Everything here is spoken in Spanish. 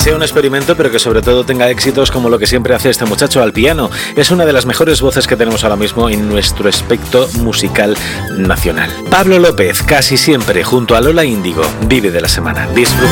sea un experimento, pero que sobre todo tenga éxitos como lo que siempre hace este muchacho al piano. Es una de las mejores voces que tenemos ahora mismo en nuestro espectro musical nacional. Pablo López, casi siempre junto a Lola Índigo. Vive de la semana. Disfruta.